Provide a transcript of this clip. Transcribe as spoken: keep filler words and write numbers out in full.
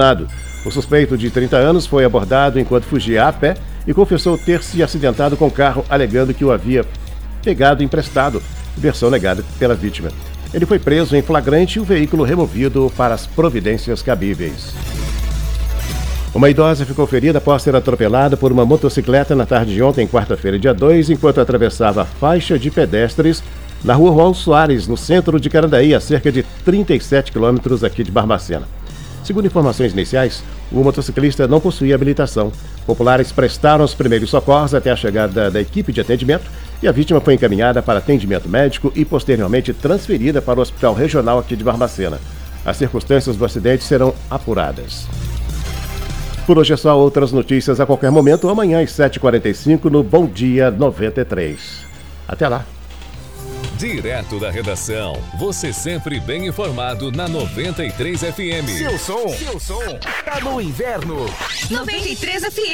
O suspeito de trinta anos foi abordado enquanto fugia a pé e confessou ter se acidentado com o carro, alegando que o havia pegado emprestado, versão negada pela vítima. Ele foi preso em flagrante e o veículo removido para as providências cabíveis. Uma idosa ficou ferida após ser atropelada por uma motocicleta na tarde de ontem, quarta-feira, dia dois, enquanto atravessava a faixa de pedestres na rua João Soares, no centro de Carandaí, a cerca de trinta e sete quilômetros aqui de Barbacena. Segundo informações iniciais, o motociclista não possuía habilitação. Populares prestaram os primeiros socorros até a chegada da equipe de atendimento e a vítima foi encaminhada para atendimento médico e posteriormente transferida para o Hospital Regional aqui de Barbacena. As circunstâncias do acidente serão apuradas. Por hoje é só, outras notícias a qualquer momento, amanhã às sete e quarenta e cinco no Bom Dia noventa e três. Até lá! Direto da redação, você sempre bem informado na noventa e três F M. Seu som, seu som, tá no inverno. noventa e três F M.